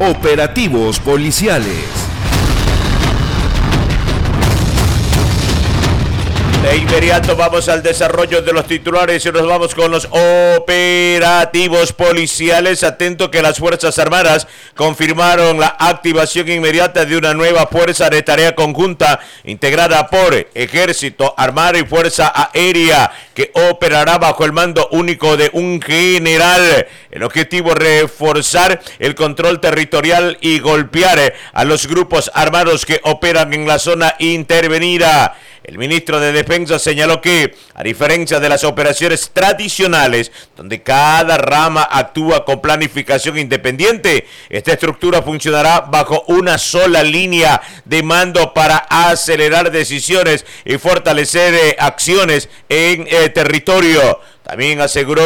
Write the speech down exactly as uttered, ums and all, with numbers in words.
Operativos policiales. De inmediato vamos al desarrollo de los titulares y nos vamos con los operativos policiales. Atento que las Fuerzas Armadas confirmaron la activación inmediata de una nueva fuerza de tarea conjunta integrada por Ejército, Armada y Fuerza Aérea, que operará bajo el mando único de un general. El objetivo es reforzar el control territorial y golpear a los grupos armados que operan en la zona intervenida. El ministro de Defensa señaló que, a diferencia de las operaciones tradicionales, donde cada rama actúa con planificación independiente, esta estructura funcionará bajo una sola línea de mando para acelerar decisiones y fortalecer eh, acciones en eh, territorio. También aseguró